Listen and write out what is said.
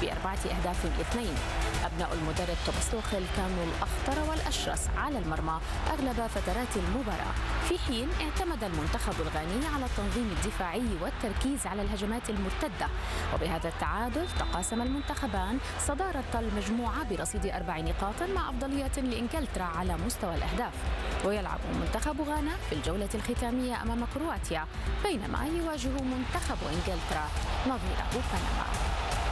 ب4-2. أبناء المدرب توماس توخيل كانوا الأخطر والأشرس على المرمى أغلب فترات المباراة، في حين اعتمد المنتخب الغاني على التنظيم الدفاعي والتركيز على الهجمات المرتدة. وبهذا التعادل تقاسم المنتخبان صدارة المجموعة برصيد 4 نقاط مع أفضلية لإنجلترا على مستوى الأهداف. ويلعب منتخب غانا في الجولة الختامية أمام كرواتيا، بينما يواجه منتخب إنجلترا نظيره بنما.